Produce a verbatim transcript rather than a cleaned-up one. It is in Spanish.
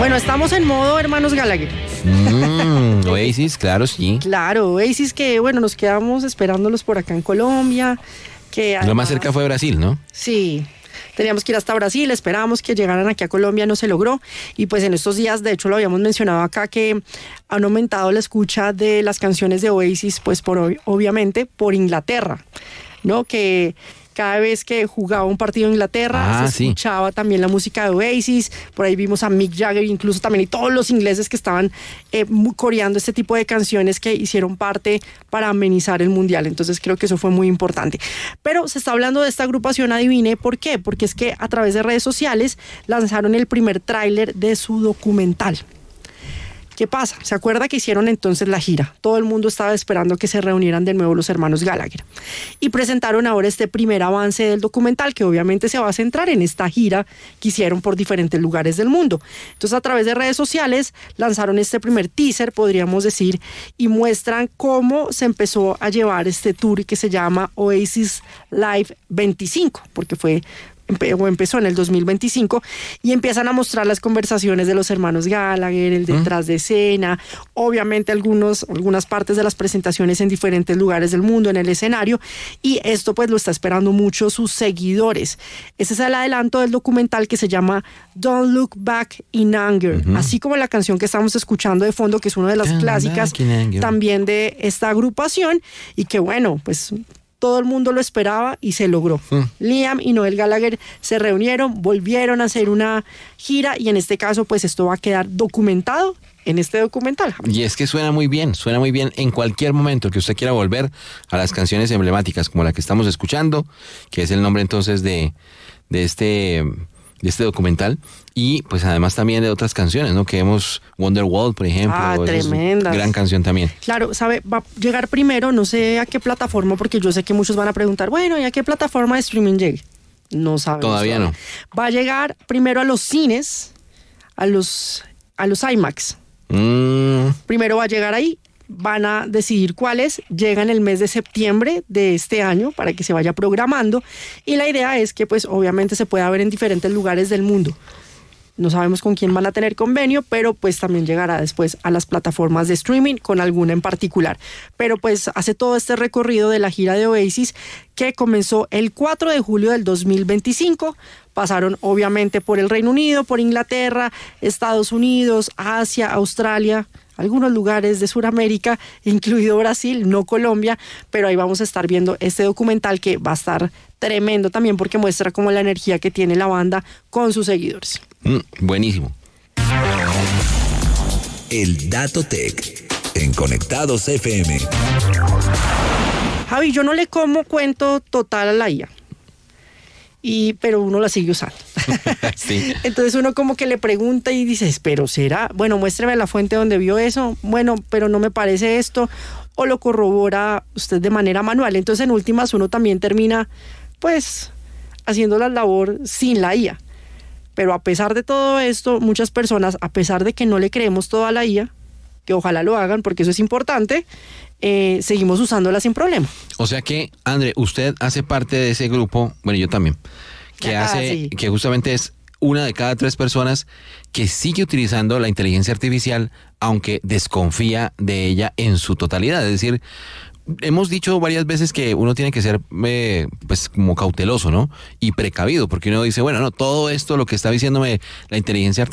Bueno, estamos en modo hermanos Gallagher. Mm, Oasis, claro, sí. Claro, Oasis que, bueno, nos quedamos esperándolos por acá en Colombia. Que además, lo más cerca fue Brasil, ¿no? Sí, teníamos que ir hasta Brasil, esperábamos que llegaran aquí a Colombia, no se logró. Y pues en estos días, de hecho lo habíamos mencionado acá, que han aumentado la escucha de las canciones de Oasis, pues por obviamente por Inglaterra, ¿no? Que cada vez que jugaba un partido en Inglaterra, ah, se escuchaba sí. también la música de Oasis. Por ahí vimos a Mick Jagger incluso también, y todos los ingleses que estaban eh, coreando este tipo de canciones que hicieron parte para amenizar el mundial. Entonces creo que eso fue muy importante. Pero se está hablando de esta agrupación, adivine por qué, porque es que a través de redes sociales lanzaron el primer tráiler de su documental. ¿Qué pasa? ¿Se acuerda que hicieron entonces la gira? Todo el mundo estaba esperando que se reunieran de nuevo los hermanos Gallagher. Y presentaron ahora este primer avance del documental, que obviamente se va a centrar en esta gira que hicieron por diferentes lugares del mundo. Entonces, a través de redes sociales lanzaron este primer teaser, podríamos decir, y muestran cómo se empezó a llevar este tour que se llama Oasis Live veinticinco, porque fue... o empezó en el dos mil veinticinco, y empiezan a mostrar las conversaciones de los hermanos Gallagher, el detrás de escena, obviamente algunos, algunas partes de las presentaciones en diferentes lugares del mundo, en el escenario, y esto pues lo está esperando mucho sus seguidores. Ese es el adelanto del documental que se llama Don't Look Back in Anger, uh-huh. así como la canción que estamos escuchando de fondo, que es una de las Don't clásicas también de esta agrupación, y que bueno, pues... todo el mundo lo esperaba y se logró. Mm. Liam y Noel Gallagher se reunieron, volvieron a hacer una gira, y en este caso pues esto va a quedar documentado en este documental. Y es que suena muy bien, suena muy bien en cualquier momento que usted quiera volver a las canciones emblemáticas como la que estamos escuchando, que es el nombre entonces de, de este... de este documental, y pues además también de otras canciones, ¿no? Que hemos, Wonderwall, por ejemplo. Ah, tremenda. Gran canción también. Claro, sabe, va a llegar primero, no sé a qué plataforma, porque yo sé que muchos van a preguntar, bueno, ¿y a qué plataforma de streaming llega? No sabemos. Todavía no. Va a llegar primero a los cines, a los, a los IMAX. Mm. Primero va a llegar ahí. Van a decidir cuáles llegan el mes de septiembre de este año para que se vaya programando, y la idea es que pues obviamente se pueda ver en diferentes lugares del mundo. No sabemos con quién van a tener convenio, pero pues también llegará después a las plataformas de streaming con alguna en particular. Pero pues hace todo este recorrido de la gira de Oasis, que comenzó el cuatro de julio del dos mil veinticinco. Pasaron obviamente por el Reino Unido, por Inglaterra, Estados Unidos, Asia, Australia, algunos lugares de Sudamérica, incluido Brasil, no Colombia, pero ahí vamos a estar viendo este documental que va a estar tremendo también porque muestra como la energía que tiene la banda con sus seguidores. Mm, buenísimo. El Dato Tech en Conectados F M. Javi, yo no le como cuento total a la I A. Y, pero uno la sigue usando. Sí. Entonces uno como que le pregunta y dice, pero ¿será? Bueno, muéstreme la fuente donde vio eso. Bueno, pero no me parece esto. O lo corrobora usted de manera manual. Entonces en últimas uno también termina pues haciendo la labor sin la I A. Pero a pesar de todo esto, muchas personas, a pesar de que no le creemos todo a la I A, que ojalá lo hagan porque eso es importante, eh, seguimos usándola sin problema. O sea que, André, usted hace parte de ese grupo, bueno, yo también, que Ah, hace, sí. que justamente es una de cada tres personas que sigue utilizando la inteligencia artificial, aunque desconfía de ella en su totalidad. Es decir, hemos dicho varias veces que uno tiene que ser eh, pues como cauteloso, ¿no? Y precavido, porque uno dice, bueno, no, todo esto, lo que está diciéndome la inteligencia artificial,